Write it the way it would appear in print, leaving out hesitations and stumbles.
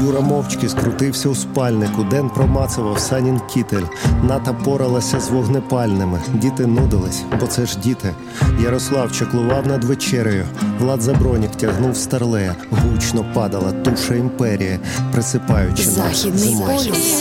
Юра мовчки скрутився у спальнику. Ден промацував Санін кітель. Ната поралася з вогнепальними. Діти нудились, бо це ж діти. Ярослав чаклував над вечерею. Влад Забронік тягнув старлея. Гучно падала туша імперії, присипаючи нас Західний зимою. полюс.